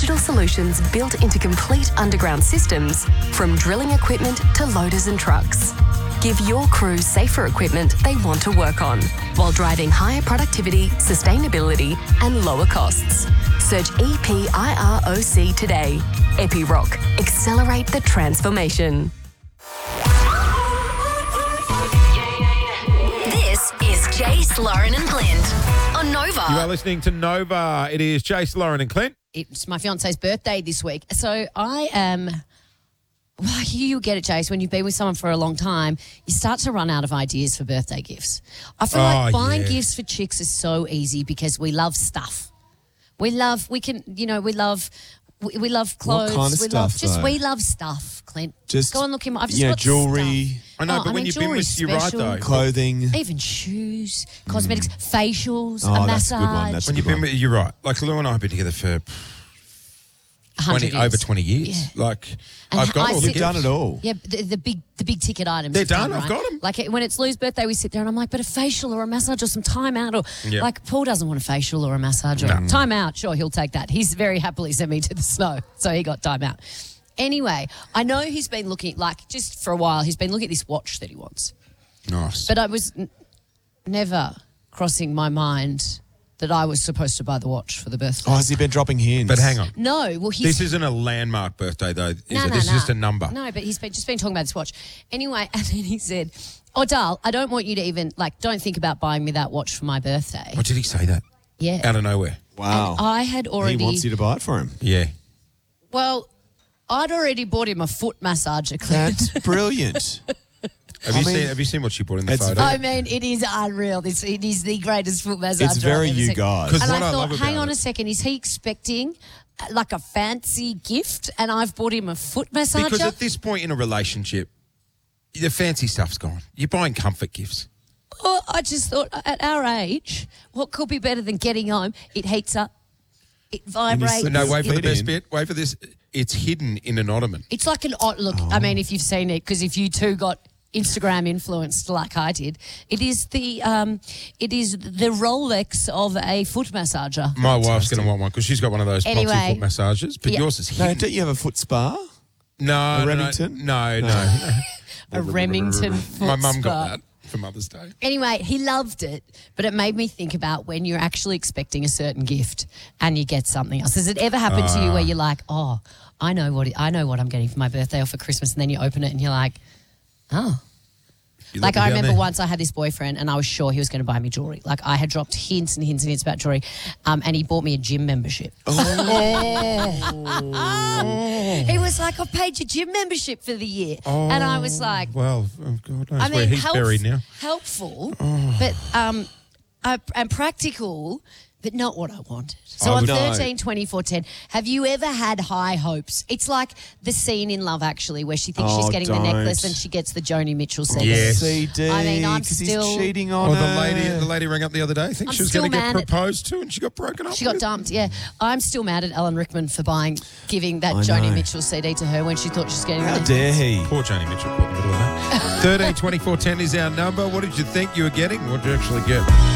digital solutions built into complete underground systems, from drilling equipment to loaders and trucks. Give your crew safer equipment they want to work on, while driving higher productivity, sustainability, and lower costs. Search EPIROC today. EpiRock. Accelerate the transformation. This is Jace, Lauren and Clint on Nova. You are listening to Nova. It is Jace, Lauren and Clint. It's my fiance's birthday this week. So I am... Well, you get it, Jace. When you've been with someone for a long time, you start to run out of ideas for birthday gifts. I feel like buying gifts for chicks is so easy because we love stuff. We love clothes. What kind of stuff, though? We love stuff, Clint. Just go and look him. I've just got jewellery. stuff. I know, but when you've been with, you're right though. Clothing. Even shoes, cosmetics, facials, Oh, a that's a good one. massage. That's When a you've good been one. with, you're right. Like Lou and I have been together for 100 over years. 20 years. Yeah. Like And I've got I all sit- the You've done it all. Yeah, the big ticket items. They're are done, done, I've right? got 'em. Like when it's Lou's birthday, we sit there and I'm like, but a facial or a massage or some time out or Yeah. like Paul doesn't want a facial or a massage or time out. Sure, he'll take that. He's very happily sent me to the snow, so he got time out. Anyway, I know he's been looking just for a while. He's been looking at this watch that he wants, Nice. but I was never crossing my mind that I was supposed to buy the watch for the birthday. Oh, has he been dropping hints? But hang on. No, well he's This isn't a landmark birthday though, is No, it? This is just a number. No, but he's just been talking about this watch. Anyway, and then he said, "Oh, Dal, I don't want you to even don't think about buying me that watch for my birthday." What did he say that? Yeah. Out of nowhere. Wow. And I had already. He wants you to buy it for him. Yeah. Well, I'd already bought him a foot massager, Clint. That's brilliant. Have you seen what she put in the It's photo? I mean, it is unreal. It is the greatest foot massager. It's very I've ever you seen. guys. 'Cause And what I I thought, love hang about on it- a second, is he expecting like a fancy gift? And I've bought him a foot massager. Because at this point in a relationship, the fancy stuff's gone. You're buying comfort gifts. Well, I just thought at our age, what could be better than getting home? It heats up, it vibrates. No, wait for the Fit best in. bit. Wait for this. It's hidden in an ottoman. It's like an look. I mean, if you've seen it, because if you two got Instagram influenced like I did, it is the Rolex of a foot massager. My wife's going to want one because she's got one of those Anyway, proxy foot massages, but yeah. yours is No, hidden. don't you have a foot spa? No, Remington? No. A Remington foot My mum spa. got that for Mother's Day. Anyway, he loved it, but it made me think about when you're actually expecting a certain gift and you get something else. Has it ever happened to you where you're like, oh, I know what I'm getting for my birthday or for Christmas, and then you open it and you're like, oh. Like I remember once I had this boyfriend and I was sure he was going to buy me jewelry. Like I had dropped hints and hints and hints about jewelry, and he bought me a gym membership. He was like, "I've paid your gym membership for the year," and I was like, well, oh God knows "I where mean, he's buried now. helpful, but and practical." But not what I wanted. So I on would- 13, 24, 10, have you ever had high hopes? It's like the scene in Love Actually where she thinks she's Oh, getting don't. the necklace and she gets the Joni Mitchell CD. Yes. CD. I mean, I'm 'cause still- he's cheating on Oh, her. the lady rang up the other day. I think I'm she was still going to get mad at- proposed to, and she got broken up. She got with. dumped, yeah. I'm still mad at Alan Rickman for giving that I Joni know. Mitchell CD to her when she thought she was getting How the dare he? Poor Joni Mitchell caught in the middle of that. 13 24 10 is our number. What did you think you were getting? What did you actually get?